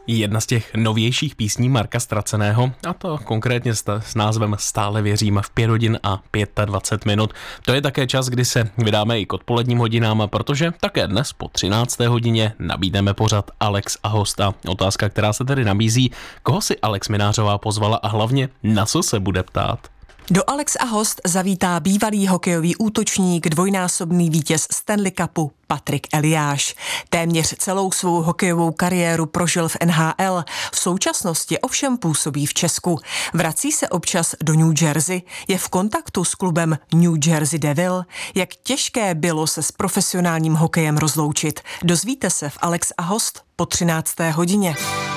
Jedna z těch novějších písní Marka Ztraceného, a to konkrétně s názvem Stále věřím v 5 hodin a 25 minut. To je také čas, kdy se vydáme i k odpoledním hodinám, protože také dnes po 13. hodině nabídneme pořad Alex a hosta. Otázka, která se tedy nabízí, koho si Alex Minářová pozvala a hlavně na co se bude ptát. Do Alex a host zavítá bývalý hokejový útočník, dvojnásobný vítěz Stanley Cupu Patrik Eliáš. Téměř celou svou hokejovou kariéru prožil v NHL, v současnosti ovšem působí v Česku. Vrací se občas do New Jersey, je v kontaktu s klubem New Jersey Devil. Jak těžké bylo se s profesionálním hokejem rozloučit, dozvíte se v Alex a host po 13. hodině.